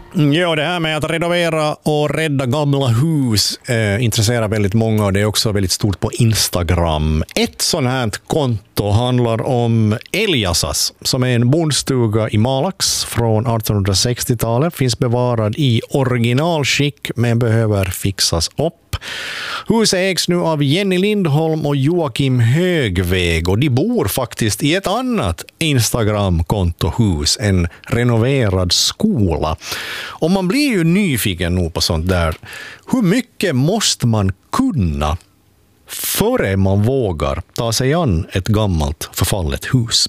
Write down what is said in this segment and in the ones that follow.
Ja, det här med att renovera och rädda gamla hus intresserar väldigt många och det är också väldigt stort på Instagram. Ett sånt här konto handlar om Eliasas som är en bondstuga i Malax från 1860-talet. Finns bevarad i originalskick men behöver fixas upp. Huset ägs nu av Jenny Lindholm och Joakim Högväg och de bor faktiskt i ett annat Instagram-kontohus, en renoverad skola. Och man blir ju nyfiken nog på sånt där. Hur mycket måste man kunna före man vågar ta sig an ett gammalt förfallet hus?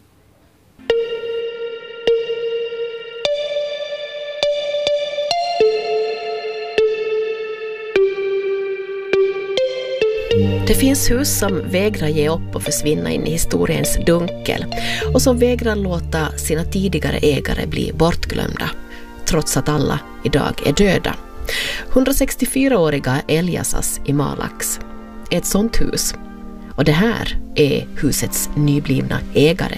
Det finns hus som vägrar ge upp och försvinna in i historiens dunkel och som vägrar låta sina tidigare ägare bli bortglömda, trots att alla idag är döda. 164-åriga Eliasas i Malax är ett sånt hus och det här är husets nyblivna ägare.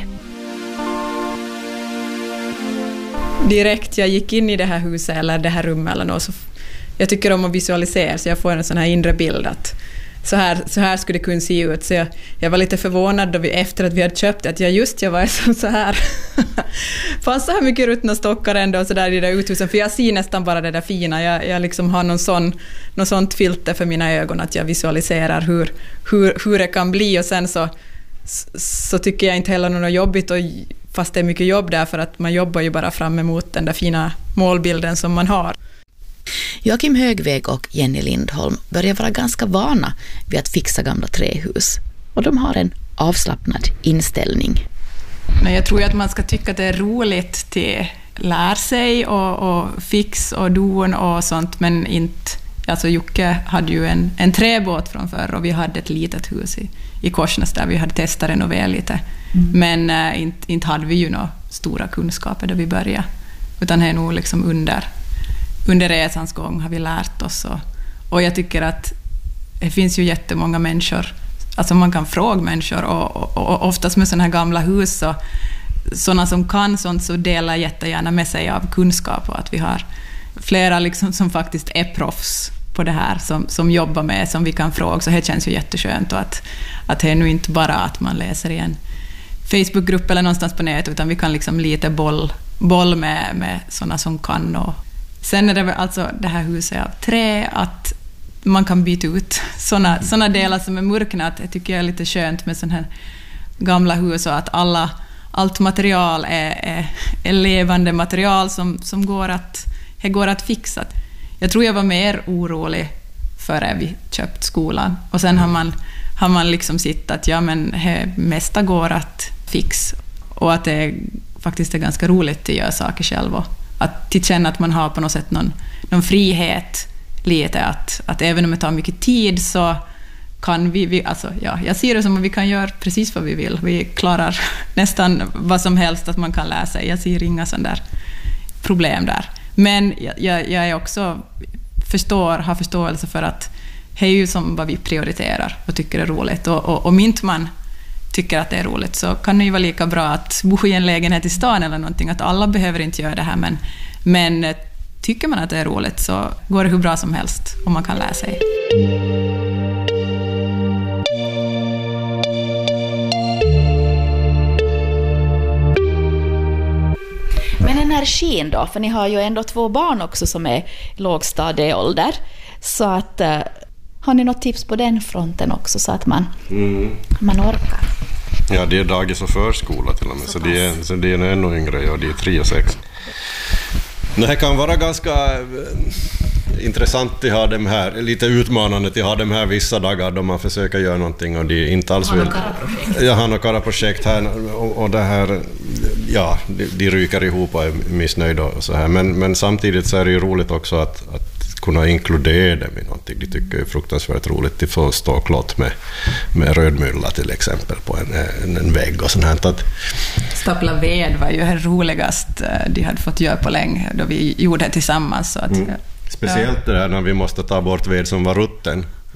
Direkt jag gick in i det här huset eller det här rummet eller något, så jag tycker om att visualisera så jag får en sån här inre bild att så här skulle det kunna se ut. Så jag var lite förvånad då efter att vi hade köpt att jag var så här. Fanns så här mycket ruttna stockar ändå och så där i det uthusen. För jag ser nästan bara det där fina. Jag liksom har någon sånt filter för mina ögon att jag visualiserar hur det kan bli. Och sen så tycker jag inte heller något jobbigt. Och fast det är mycket jobb där för att man jobbar ju bara fram emot den där fina målbilden som man har. Joakim Högväg och Jenny Lindholm börjar vara ganska vana vid att fixa gamla trähus och de har en avslappnad inställning. Men jag tror att man ska tycka att det är roligt till lär sig och fix och don och sånt, men inte, alltså Jocke hade ju en träbåt från förr och vi hade ett litet hus i Korsnäs där vi hade testat renovera lite. Men inte hade vi ju några stora kunskaper då vi började, utan det är nog liksom under resans gång har vi lärt oss. Och jag tycker att det finns ju jättemånga människor, alltså man kan fråga människor och oftast med sådana här gamla hus och sådana som kan sånt så delar jättegärna med sig av kunskap och att vi har flera liksom som faktiskt är proffs på det här som jobbar med, som vi kan fråga, så det känns ju jätteskönt och att det är nu inte bara att man läser i en Facebookgrupp eller någonstans på nätet utan vi kan liksom lite boll med sådana som kan. Och sen är det alltså det här huset av trä, att man kan byta ut såna delar som är mörkna. Det tycker jag är lite skönt med sådana här gamla hus och att allt material är levande material som går att fixa. Jag tror jag var mer orolig före vi köpt skolan och sen har man liksom sett att ja, men det mesta går att fixa och att det faktiskt är ganska roligt att göra saker själv och att känna att man har på något sätt någon frihet lite, att även om det tar mycket tid så kan vi alltså, ja, jag ser det som att vi kan göra precis vad vi vill. Vi klarar nästan vad som helst att man kan läsa. Jag ser inga sådana där problem där. Men jag är också har förståelse för att det är ju som vad vi prioriterar och tycker är roligt. Och inte man tycker att det är roligt så kan det ju vara lika bra att bo i en lägenhet i stan eller någonting. Att alla behöver inte göra det här, men tycker man att det är roligt så går det hur bra som helst om man kan lära sig. Men energin då, för ni har ju ändå 2 barn också som är lågstadieålder, så att har ni något tips på den fronten också så att man orkar? Ja, det är dagis och förskola till och med, så det är ännu yngre, ja, det är 3 och 6. Det här kan vara ganska intressant att ha dem här, lite utmanande att ha dem här vissa dagar då man försöker göra någonting och det är inte alls väl. Jag har några projekt här och det här, ja, de ryker ihop och är missnöjda och så här, men samtidigt så är det ju roligt också att kunna inkludera dem i någonting. De tycker det är fruktansvärt roligt att få stå klott med rödmylla till exempel på en vägg och sånt här. Stapla ved var ju det roligaste de hade fått göra på länge då vi gjorde det tillsammans. Så att, Speciellt det här när vi måste ta bort ved som var rutten.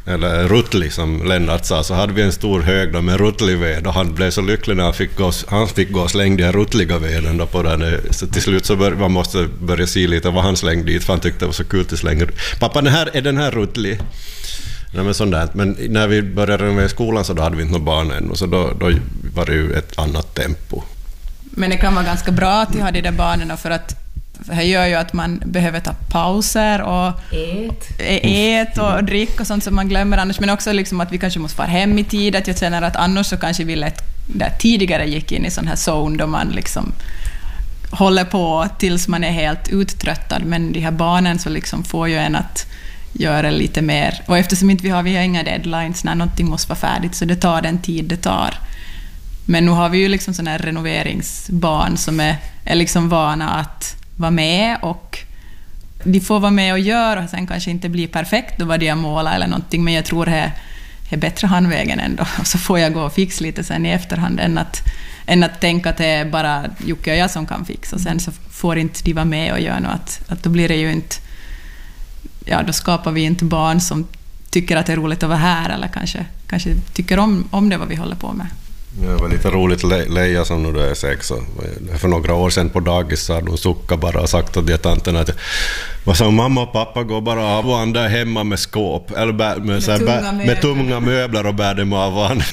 eller ruttli som Lennart sa, så hade vi en stor hög då med ruttlig ved och han blev så lycklig när han fick gå och slänga de här ruttliga veden då på den. Så till slut så man måste börja se lite vad han slängde dit, för han tyckte det var så kul att slänga. Pappa, är den här ruttlig? Nej, men sånt där. Men när vi började med skolan så då hade vi inte några barn än, och så då var det ju ett annat tempo. Men det kan vara ganska bra att ha de där barnen, för att det gör ju att man behöver ta pauser och ät och dricka och sånt som man glömmer annars, men också liksom att vi kanske måste fara hem i tid, att jag känner att annars så kanske vi där tidigare gick in i sån här zone då man liksom håller på tills man är helt uttröttad, men de här barnen så liksom får ju en att göra lite mer, och eftersom inte vi har inga deadlines när någonting måste vara färdigt, så det tar den tid det tar. Men nu har vi ju liksom såna här renoveringsbarn som är liksom vana att vara med, och de får vara med och göra, och sen kanske inte blir perfekt då vad de har målat eller någonting, men jag tror det är bättre handvägen ändå, och så får jag gå och fixa lite sen i efterhand än att tänka att det är bara Jocke och jag som kan fixa, och sen så får inte de vara med och göra något, att då blir det ju inte, ja, då skapar vi inte barn som tycker att det är roligt att vara här, eller kanske tycker om det vad vi håller på med. Det var lite roligt, Leia som nu är 6, för några år sedan på dagis så hade hon suckat bara och sagt till tanten att vad sa mamma och pappa går bara av och an där hemma med skåp eller med tunga möbler och bär dem av och an.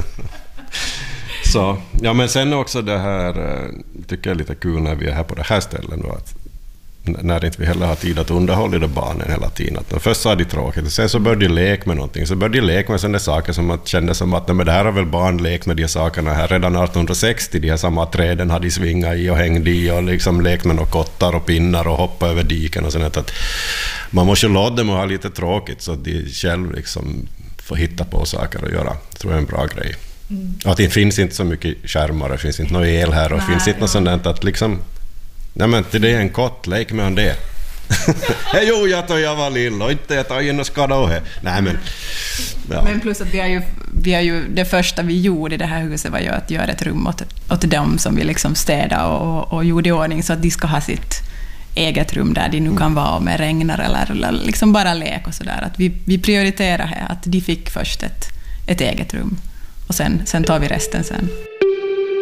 Så, ja, men sen också det här tycker jag är lite kul när vi är här på det här stället då, att när inte vi heller har tid att underhålla de barnen hela tiden. Att först så är det tråkigt, och sen så började de leka med någonting. Så började de leka med sådana saker som man kände som att men det här har väl barn lekt med de sakerna här. Redan 1860, de här samma träden hade de svingat i och hängt i och liksom lekt med några kottar och pinnar och hoppa över diken och sånt. Att man måste låta dem ha lite tråkigt så att de själv liksom får hitta på saker att göra. Det tror jag är en bra grej. Och att det finns inte så mycket skärmar, det finns inte någon el här och det finns inte något sånt att liksom nej, men det är en kott, lek med det. Jo, jag tror jag var lill och inte jag tar in och skada här. Nej, men ja. Men plus att vi har ju det första vi gjorde i det här huset var ju att göra ett rum åt dem som vi liksom städa och gjorde i ordning så att de ska ha sitt eget rum där de nu kan vara om det regnar eller liksom bara lek och sådär. Att vi prioriterar här att de fick först ett eget rum och sen tar vi resten sen.